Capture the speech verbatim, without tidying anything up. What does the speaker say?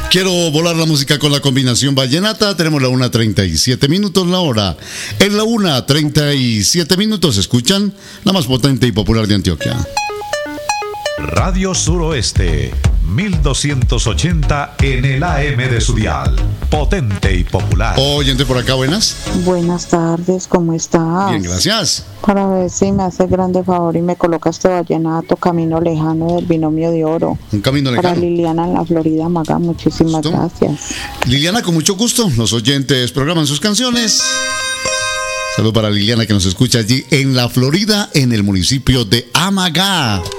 Quiero volar la música con la combinación vallenata. Tenemos la una treinta y siete minutos la hora. En la una treinta y siete minutos escuchan la más potente y popular de Antioquia. Radio Suroeste, mil doscientos ochenta en el A M de su dial. Potente y popular. Oyente por acá, buenas. Buenas tardes, ¿cómo estás? Bien, gracias. Para ver si me hace grande favor y me coloca este vallenato, Camino Lejano del Binomio de Oro. Un camino lejano. Para Liliana en la Florida, Maga, muchísimas ¿Listo? gracias. Liliana, con mucho gusto. Los oyentes programan sus canciones. Saludos para Liliana que nos escucha allí en la Florida, en el municipio de Amagá.